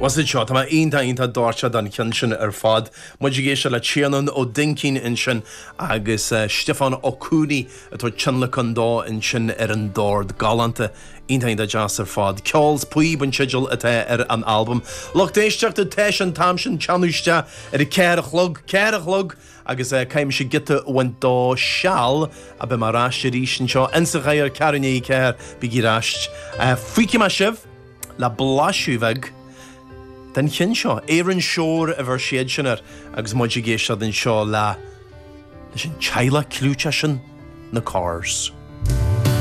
Was it shot? Tá inta dorcha dan kinshin fad. Mujigéis le Chianan ó Dinkin in sin agus Stefan O'Cooney to Chinla Condá in sin an dord galante inta jazz fad. Calls puib an schedule at an album. Loch déisteach de Teshan Tamshin Chanusta a Kerachlog agus caiim si gitte wan dá shall a be mar rashirishin seo ensaghair Carine Care bigirash. Fuiki ma shiv la blashuveg den chin seo Aaron Shore a bhar siad sinnar agus muid géisiad den seo le sin chaila clúte sin na cars.